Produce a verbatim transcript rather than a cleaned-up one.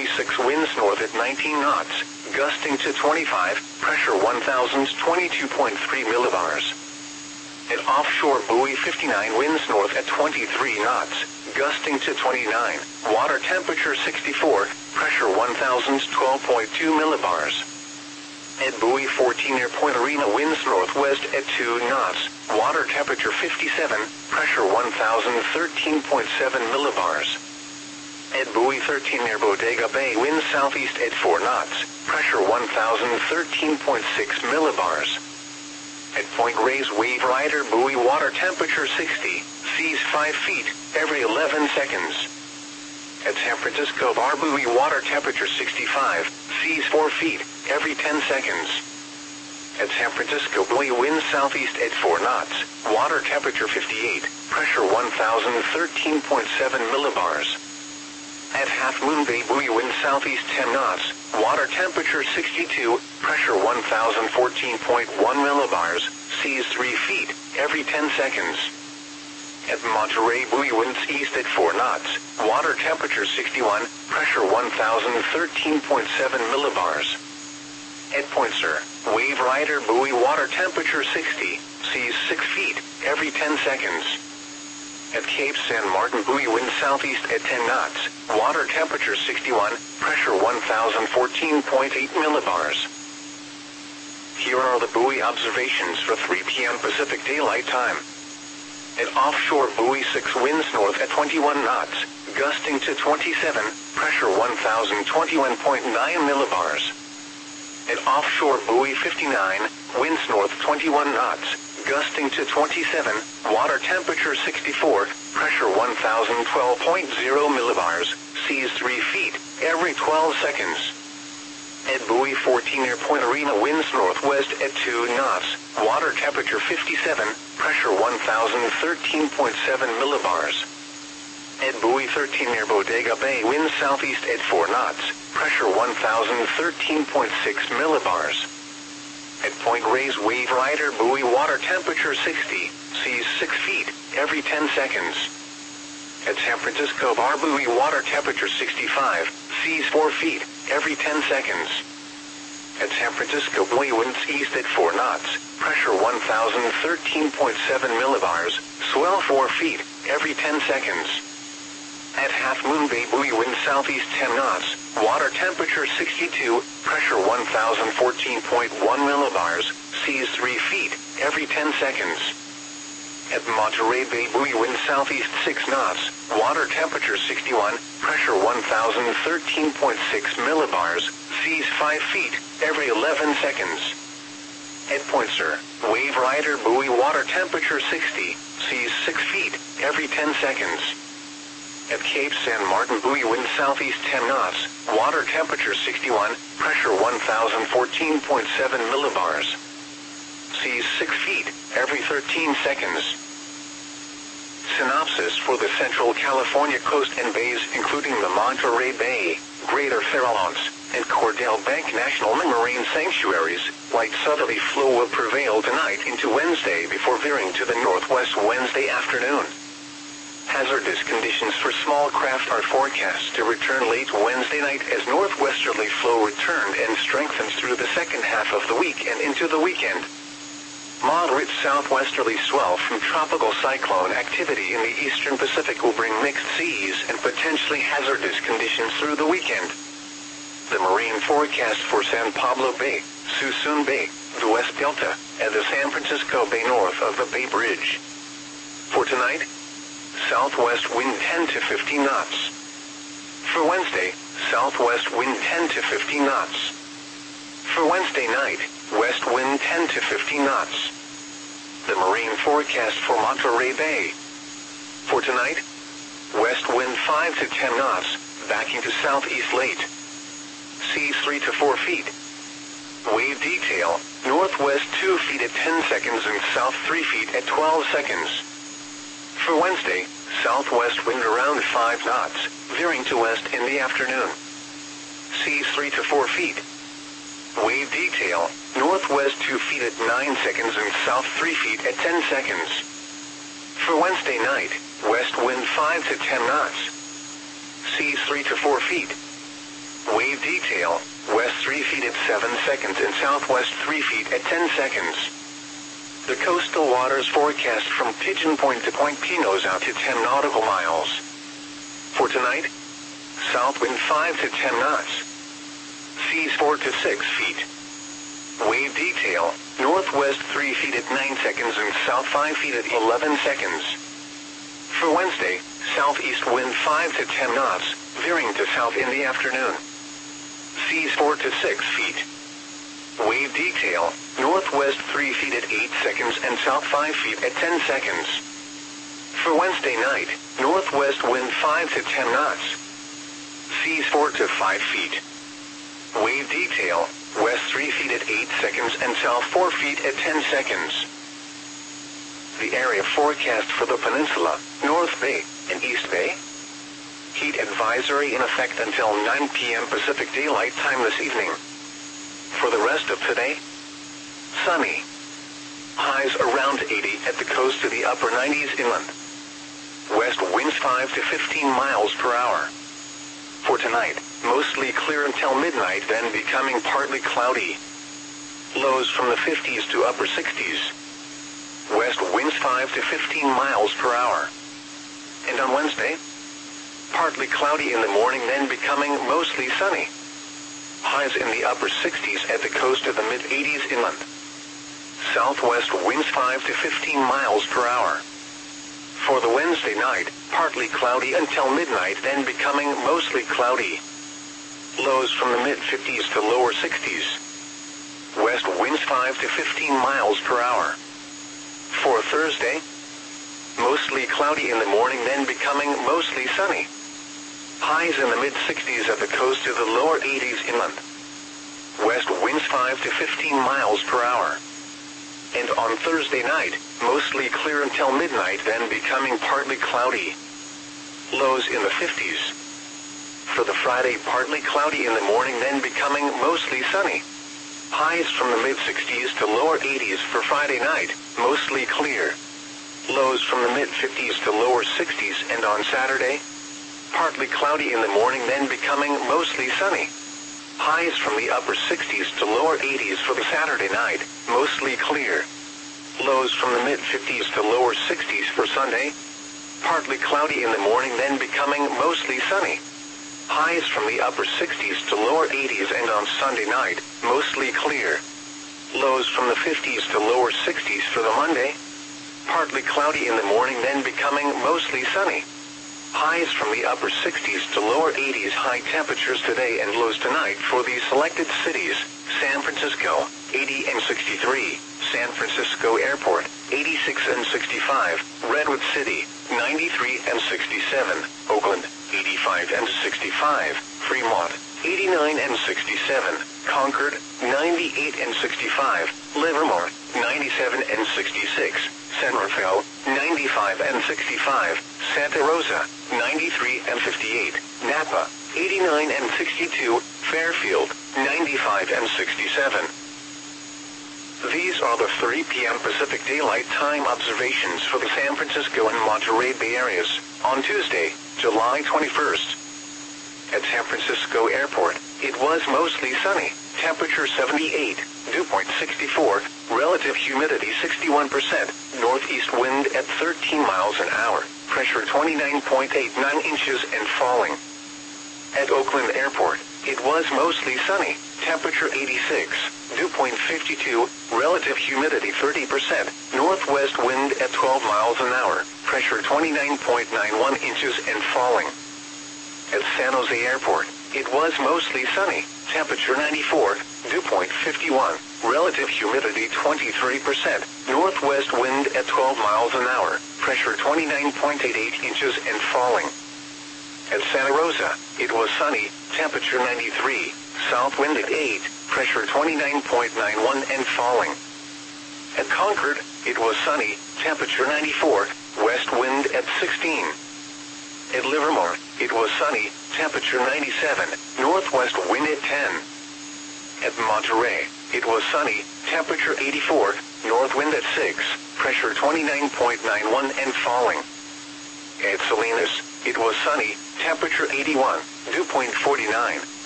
buoy six, winds north at nineteen knots, gusting to twenty-five, pressure one thousand twenty-two point three millibars. At offshore buoy fifty-nine, winds north at twenty-three knots, gusting to twenty-nine, water temperature sixty-four, pressure one thousand twelve point two millibars. At buoy fourteen, near Point Arena, winds northwest at two knots, water temperature fifty-seven, pressure one thousand thirteen point seven millibars. At buoy thirteen, near Bodega Bay, winds southeast at four knots, pressure one thousand thirteen point six millibars. At Point Reyes, wave rider buoy, water temperature sixty, seas five feet, every eleven seconds. At San Francisco Bar buoy, water temperature sixty-five, seas four feet, every ten seconds. At San Francisco buoy, winds southeast at four knots, water temperature fifty-eight, pressure one thousand thirteen point seven millibars. At Half Moon Bay buoy, winds southeast ten knots, water temperature sixty-two, pressure one thousand fourteen point one millibars, seas three feet, every ten seconds. At Monterey buoy, winds east at four knots, water temperature sixty-one, pressure one thousand thirteen point seven millibars. At Point Sur, wave rider buoy, water temperature sixty, seas six feet, every ten seconds. At Cape San Martin buoy, winds southeast at ten knots, water temperature sixty-one, pressure one thousand fourteen point eight millibars. Here are the buoy observations for three p m Pacific Daylight Time. At offshore buoy six, winds north at twenty-one knots, gusting to twenty-seven, pressure one thousand twenty-one point nine millibars. At offshore buoy fifty-nine, winds north twenty-one knots, gusting to twenty-seven, water temperature sixty-four, pressure one thousand twelve point zero millibars, seas three feet, every twelve seconds. At buoy fourteen, near Point Arena, winds northwest at two knots, water temperature fifty-seven, pressure one thousand thirteen point seven millibars. At buoy thirteen, near Bodega Bay, winds southeast at four knots, pressure one thousand thirteen point six millibars. At Point Reyes, wave rider buoy, water temperature sixty, seas six feet, every ten seconds. At San Francisco Bar buoy, water temperature sixty-five, seas four feet, every ten seconds. At San Francisco buoy, winds east at four knots, pressure one thousand thirteen point seven millibars, swell four feet, every ten seconds. At Half Moon Bay buoy, winds southeast ten knots, water temperature sixty-two, pressure one thousand fourteen point one millibars, seas three feet, every ten seconds. At Monterey Bay buoy, winds southeast six knots, water temperature sixty-one, pressure one thousand thirteen point six millibars, seas five feet, every eleven seconds. At Point Sur, wave rider buoy, water temperature sixty, seas six feet, every ten seconds. At Cape San Martin buoy, winds southeast ten knots, water temperature sixty-one, pressure one thousand fourteen point seven millibars. Seas six feet, every thirteen seconds. Synopsis for the Central California coast and bays, including the Monterey Bay, Greater Farallones, and Cordell Bank National Marine Sanctuaries. Light southerly flow will prevail tonight into Wednesday before veering to the northwest Wednesday afternoon. Hazardous conditions for small craft are forecast to return late Wednesday night as northwesterly flow returned and strengthens through the second half of the week and into the weekend. Moderate southwesterly swell from tropical cyclone activity in the eastern Pacific will bring mixed seas and potentially hazardous conditions through the weekend. The marine forecast for San Pablo Bay, Suisun Bay, the West Delta, and the San Francisco Bay north of the Bay Bridge. For tonight, southwest wind ten to fifteen knots. For Wednesday, southwest wind ten to fifteen knots. For Wednesday night, west wind ten to fifteen knots. The marine forecast for Monterey Bay. For tonight, west wind five to ten knots, backing to southeast late. Seas three to four feet. Wave detail, northwest two feet at ten seconds and south three feet at twelve seconds. For Wednesday, southwest wind around five knots, veering to west in the afternoon. Seas three to four feet. Wave detail, northwest two feet at nine seconds and south three feet at ten seconds. For Wednesday night, west wind five to ten knots. Seas three to four feet. detail, west three feet at seven seconds and southwest three feet at ten seconds. The coastal waters forecast from Pigeon Point to Point Pinos out to ten nautical miles. For tonight, south wind five to ten knots. Seas four to six feet. Wave detail, northwest three feet at nine seconds and south five feet at eleven seconds. For Wednesday, southeast wind five to ten knots, veering to south in the afternoon. Seas four to six feet. Wave detail, northwest three feet at eight seconds and south five feet at ten seconds. For Wednesday night, northwest wind five to ten knots. Seas four to five feet. Wave detail, west three feet at eight seconds and south four feet at ten seconds. The area forecast for the peninsula, North Bay and East Bay. Heat advisory in effect until nine p m Pacific Daylight Time this evening. For the rest of today, sunny. Highs around eighty at the coast to the upper nineties inland. West winds five to fifteen miles per hour. For tonight, mostly clear until midnight, then becoming partly cloudy. Lows from the fifties to upper sixties. West winds five to fifteen miles per hour. And on Wednesday, partly cloudy in the morning, then becoming mostly sunny. Highs in the upper sixties at the coast to the mid-eighties inland. Southwest winds five to fifteen miles per hour. For the Wednesday night, partly cloudy until midnight, then becoming mostly cloudy. Lows from the mid-fifties to lower sixties. West winds five to fifteen miles per hour. For Thursday, mostly cloudy in the morning, then becoming mostly sunny. Highs in the mid-sixties at the coast to the lower eighties inland. West winds five to fifteen miles per hour. And on Thursday night, mostly clear until midnight, then becoming partly cloudy. Lows in the fifties. For the Friday, partly cloudy in the morning, then becoming mostly sunny. Highs from the mid-sixties to lower eighties for Friday night, mostly clear. Lows from the mid-fifties to lower sixties, and on Saturday, partly cloudy in the morning, then becoming mostly sunny. Highs from the upper sixties to lower eighties for the Saturday night, mostly clear. Lows from the mid-fifties to lower sixties for Sunday. Partly cloudy in the morning, then becoming mostly sunny. Highs from the upper sixties to lower eighties, and on Sunday night, mostly clear. Lows from the fifties to lower sixties for the Monday. Partly cloudy in the morning, then becoming mostly sunny. Highs from the upper sixties to lower eighties. High temperatures today and lows tonight for the selected cities: San Francisco, eighty and sixty-three, San Francisco Airport, eighty-six and sixty-five, Redwood City, ninety-three and sixty-seven, Oakland, eighty-five and sixty-five, Fremont, eighty-nine and sixty-seven, Concord, ninety-eight and sixty-five, Livermore, ninety-seven and sixty-six, San Rafael, ninety-five and sixty-five, Santa Rosa, ninety-three and fifty-eight, Napa, eighty-nine and sixty-two, Fairfield, ninety-five and sixty-seven. These are the three p m Pacific Daylight Time observations for the San Francisco and Monterey Bay areas on Tuesday, July twenty-first. At San Francisco Airport, it was mostly sunny, temperature seventy-eight, dew point sixty-four, relative humidity sixty-one percent, northeast wind at thirteen miles an hour, pressure twenty-nine point eight nine inches and falling. At Oakland Airport, it was mostly sunny, temperature eighty-six, dew point fifty-two, relative humidity thirty percent, northwest wind at twelve miles an hour, pressure twenty-nine point nine one inches and falling. At San Jose Airport, it was mostly sunny, temperature ninety-four, dew point fifty-one, relative humidity twenty-three percent, northwest wind at twelve miles an hour, pressure twenty-nine point eight eight inches and falling. At Santa Rosa, it was sunny, temperature ninety-three, south wind at eight, pressure twenty-nine point nine one and falling. At Concord, it was sunny, temperature ninety-four, west wind at sixteen. At Livermore, it was sunny, temperature ninety-seven, northwest wind at ten. At Monterey, it was sunny, temperature eighty-four, north wind at six, pressure twenty-nine point nine one and falling. At Salinas, it was sunny, temperature eighty-one, dew point forty-nine,